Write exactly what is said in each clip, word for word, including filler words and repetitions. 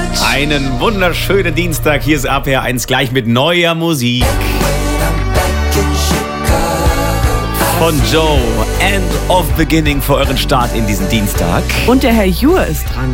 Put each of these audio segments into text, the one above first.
Einen wunderschönen Dienstag. Hier ist R P R eins gleich mit neuer Musik. Von Joe, End of Beginning für euren Start in diesen Dienstag. Und der Herr Jur ist dran.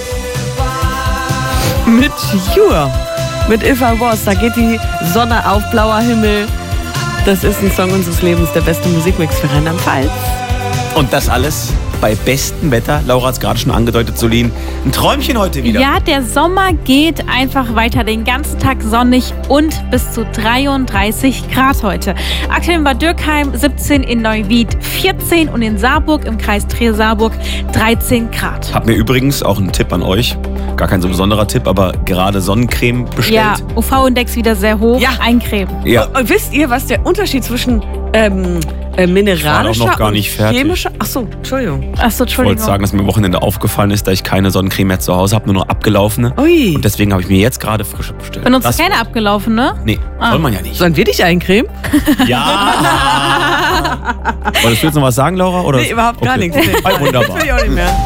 Mit Jur. Mit If I Was. Da geht die Sonne auf, blauer Himmel. Das ist ein Song unseres Lebens, der beste Musikmix für Rheinland-Pfalz. Und das alles bei bestem Wetter. Laura hat es gerade schon angedeutet, Solin. Ein Träumchen heute wieder. Ja, der Sommer geht einfach weiter. Den ganzen Tag sonnig und bis zu dreiunddreißig Grad heute. Aktuell in Bad Dürkheim siebzehn, in Neuwied vierzehn und in Saarburg im Kreis Trier-Saarburg dreizehn Grad. Hab mir übrigens auch einen Tipp an euch. Gar kein so besonderer Tipp, aber gerade Sonnencreme bestellt. Ja, U V-Index wieder sehr hoch. Ja. Eincremen. Ja. Und wisst ihr, was der Unterschied zwischen ähm, äh, mineralischer Ich war doch noch gar nicht und fertig. chemischer... Achso, Entschuldigung. Achso, Ich wollte Entschuldigung. sagen, dass mir am Wochenende aufgefallen ist, dass ich keine Sonnencreme mehr zu Hause habe, nur noch abgelaufene. Ui. Und deswegen habe ich mir jetzt gerade frische bestellt. Benutzt Das- du keine abgelaufene? Nee, Ah. soll man ja nicht. Sollen wir dich eincremen? Ja! Wolltest du jetzt noch was sagen, Laura? Oder? Nee, überhaupt gar Okay. nichts. Ah, wunderbar. Ich auch nicht mehr.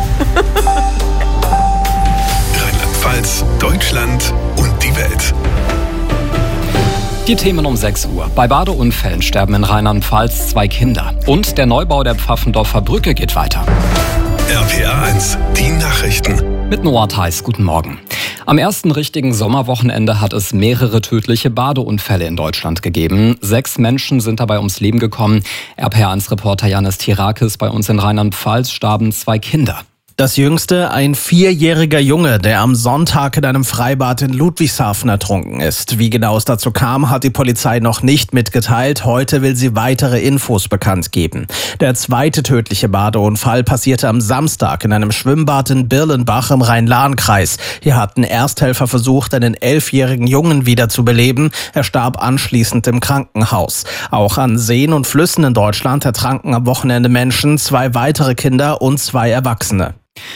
Rheinland-Pfalz, Deutschland und die Welt. Die Themen um sechs Uhr. Bei Badeunfällen sterben in Rheinland-Pfalz zwei Kinder. Und der Neubau der Pfaffendorfer Brücke geht weiter. R P R eins, die Nachrichten. Mit Noah Theis, guten Morgen. Am ersten richtigen Sommerwochenende hat es mehrere tödliche Badeunfälle in Deutschland gegeben. Sechs Menschen sind dabei ums Leben gekommen. R P R eins-Reporter Janis Tirakis, bei uns in Rheinland-Pfalz starben zwei Kinder. Das jüngste, ein vierjähriger Junge, der am Sonntag in einem Freibad in Ludwigshafen ertrunken ist. Wie genau es dazu kam, hat die Polizei noch nicht mitgeteilt. Heute will sie weitere Infos bekannt geben. Der zweite tödliche Badeunfall passierte am Samstag in einem Schwimmbad in Birlenbach im Rhein-Lahn-Kreis. Hier hatten Ersthelfer versucht, einen elfjährigen Jungen wiederzubeleben. Er starb anschließend im Krankenhaus. Auch an Seen und Flüssen in Deutschland ertranken am Wochenende Menschen, zwei weitere Kinder und zwei Erwachsene.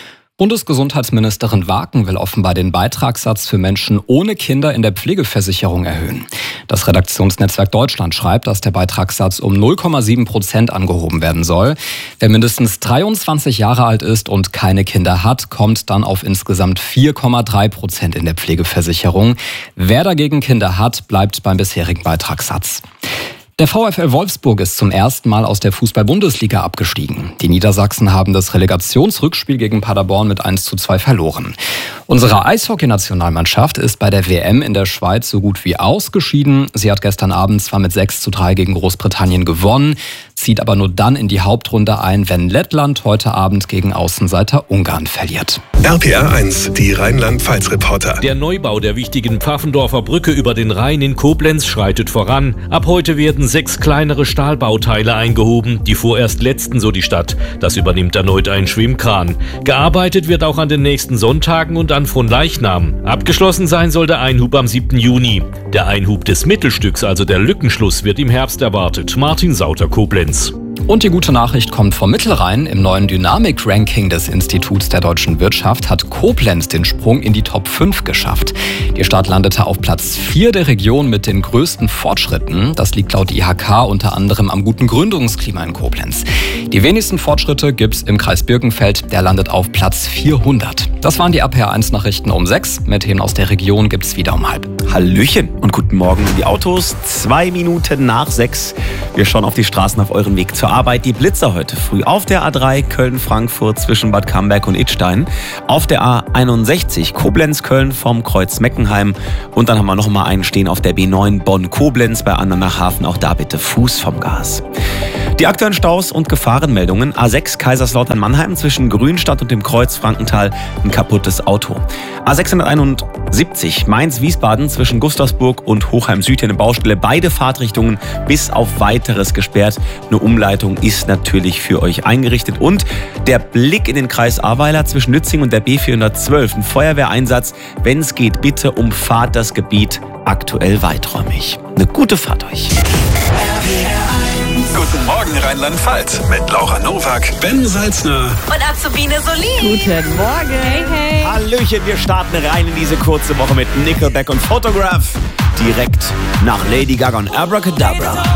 Bundesgesundheitsministerin Waken will offenbar den Beitragssatz für Menschen ohne Kinder in der Pflegeversicherung erhöhen. Das Redaktionsnetzwerk Deutschland schreibt, dass der Beitragssatz um null Komma sieben Prozent angehoben werden soll. Wer mindestens dreiundzwanzig Jahre alt ist und keine Kinder hat, kommt dann auf insgesamt vier Komma drei Prozent in der Pflegeversicherung. Wer dagegen Kinder hat, bleibt beim bisherigen Beitragssatz. Der VfL Wolfsburg ist zum ersten Mal aus der Fußball-Bundesliga abgestiegen. Die Niedersachsen haben das Relegationsrückspiel gegen Paderborn mit eins zu zwei verloren. Unsere Eishockey-Nationalmannschaft ist bei der W M in der Schweiz so gut wie ausgeschieden. Sie hat gestern Abend zwar mit sechs zu drei gegen Großbritannien gewonnen, zieht aber nur dann in die Hauptrunde ein, wenn Lettland heute Abend gegen Außenseiter Ungarn verliert. R P R eins, die Rheinland-Pfalz-Reporter. Der Neubau der wichtigen Pfaffendorfer Brücke über den Rhein in Koblenz schreitet voran. Ab heute werden sechs kleinere Stahlbauteile eingehoben. Die vorerst letzten, so die Stadt. Das übernimmt erneut ein Schwimmkran. Gearbeitet wird auch an den nächsten Sonntagen und an Fronleichnam. Abgeschlossen sein soll der Einhub am siebten Juni. Der Einhub des Mittelstücks, also der Lückenschluss, wird im Herbst erwartet. Martin Sauter, Koblenz. Und die gute Nachricht kommt vom Mittelrhein. Im neuen Dynamik-Ranking des Instituts der deutschen Wirtschaft hat Koblenz den Sprung in die Top fünf geschafft. Die Stadt landete auf Platz vier der Region mit den größten Fortschritten. Das liegt laut I H K unter anderem am guten Gründungsklima in Koblenz. Die wenigsten Fortschritte gibt's im Kreis Birkenfeld. Der landet auf Platz vierhundert. Das waren die R P R eins Nachrichten um sechs. Mit Themen aus der Region gibt's wieder um halb. Hallöchen und guten Morgen in die Autos. Zwei Minuten nach sechs. Wir schauen auf die Straßen auf euren Weg zur Arbeit. Die Blitzer heute früh auf der A drei Köln-Frankfurt zwischen Bad Camberg und Idstein. Auf der A einundsechzig Koblenz-Köln vom Kreuz Meckenheim. Und dann haben wir noch mal einen stehen auf der B neun Bonn-Koblenz bei Andernach-Hafen. Auch da bitte Fuß vom Gas. Die aktuellen Staus und Gefahrenmeldungen. A sechs Kaiserslautern-Mannheim zwischen Grünstadt und dem Kreuz Frankenthal ein kaputtes Auto. A sechshunderteinundsiebzig Mainz-Wiesbaden zwischen Gustavsburg und Hochheim-Süd hier eine Baustelle. Beide Fahrtrichtungen bis auf weiteres gesperrt. Eine Umleitung ist natürlich für euch eingerichtet. Und der Blick in den Kreis Ahrweiler zwischen Nützing und der B vierhundertzwölf. Ein Feuerwehreinsatz. Wenn es geht, bitte umfahrt das Gebiet aktuell weiträumig. Eine gute Fahrt euch. Guten Morgen Rheinland-Pfalz mit Laura Nowak, Ben Salzner Und Azubine Solin. Guten Morgen. Hey, hey. Hallöchen, wir starten rein in diese kurze Woche mit Nickelback und Photograph. Direkt nach Lady Gaga und Abracadabra.